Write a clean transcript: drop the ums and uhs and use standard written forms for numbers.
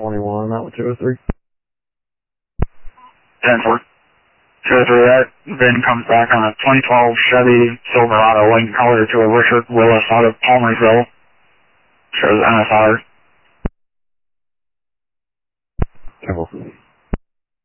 21, that was 203. 10-4. 203, that then comes back on a 2012 Chevy Silverado, white color to a Richard Willis out of Palmersville. Shows NSR.